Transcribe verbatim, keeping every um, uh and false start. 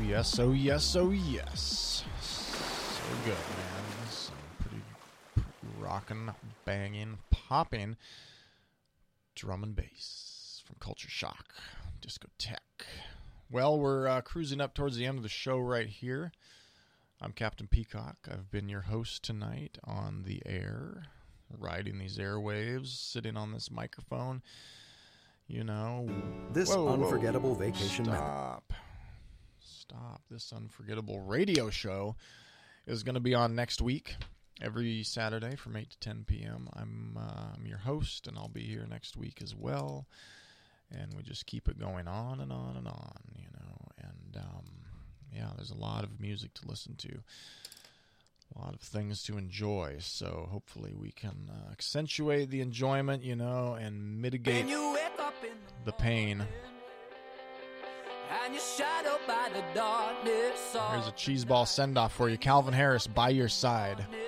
yes, oh yes, oh yes. So good, man. Some pretty, pretty rockin', banging, popping drum and bass from Culture Shock, Discotheque. Well, we're uh, cruising up towards the end of the show right here. I'm Captain Peacock. I've been your host tonight on the air, riding these airwaves, sitting on this microphone. You know, this whoa, unforgettable whoa, vacation. Stop. Stop. This unforgettable radio show is going to be on next week, every Saturday from eight to ten p.m. I'm, uh, I'm your host, and I'll be here next week as well. And we just keep it going on and on and on, you know. And, um, yeah, there's a lot of music to listen to, a lot of things to enjoy. So hopefully we can uh, accentuate the enjoyment, you know, and mitigate the pain. And you're shadowed by the darkness. Here's a cheeseball send-off for you. Calvin Harris, By Your Side.